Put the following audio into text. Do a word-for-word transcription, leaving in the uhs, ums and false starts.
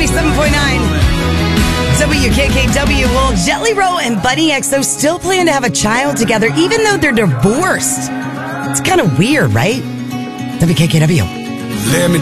ninety-seven point nine W K K W. Well, Jelly Roll and Bunny X, though, still plan to have a child together, even though they're divorced. It's kind of weird, right? W K K W. Let me